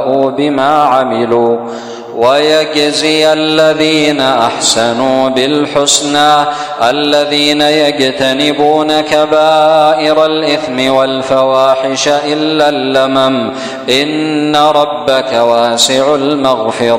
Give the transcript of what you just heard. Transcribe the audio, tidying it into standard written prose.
بما عملوا ويجزي الذين أحسنوا بالحسنى الذين يجتنبون كبائر الإثم والفواحش إلا اللمم إن ربك واسع المغفرة